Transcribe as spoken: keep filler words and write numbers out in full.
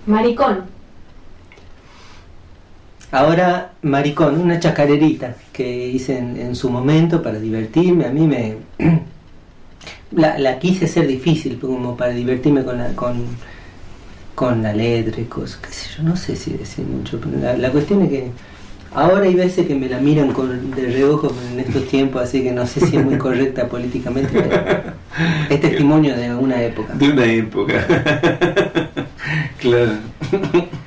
Maricón. Ahora, maricón, una chacarerita que hice en, en su momento para divertirme. A mí me... la, la quise hacer difícil, como para divertirme con la, con, con la letra y cosas, qué sé yo, no sé si decir mucho, pero la, la cuestión es que ahora hay veces que me la miran con, de reojo en estos tiempos, así que no sé si es muy correcta políticamente, pero es testimonio de una época. De una época. Claro.